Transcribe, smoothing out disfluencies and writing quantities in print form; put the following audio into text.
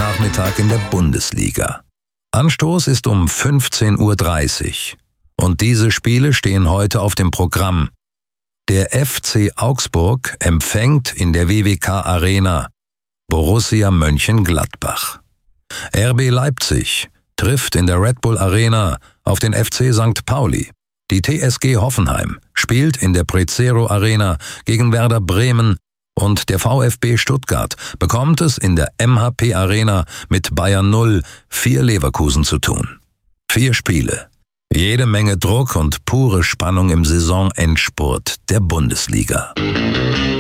Nachmittag in der Bundesliga. Anstoß ist um 15:30 Uhr. Und diese Spiele stehen heute auf dem Programm. Der FC Augsburg empfängt in der WWK Arena Borussia Mönchengladbach. RB Leipzig trifft in der Red Bull Arena auf den FC St. Pauli. Die TSG Hoffenheim spielt in der Prezero Arena gegen Werder Bremen und der VfB Stuttgart bekommt es in der MHP Arena mit Bayern 0 4 Leverkusen zu tun. 4 Spiele, jede Menge Druck und pure Spannung im Saisonendspurt der Bundesliga.